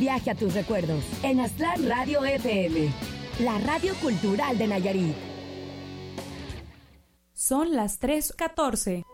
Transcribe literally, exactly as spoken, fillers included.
viaje a tus recuerdos en Aztlán Radio F M, la radio cultural de Nayarit. Son las tres catorce.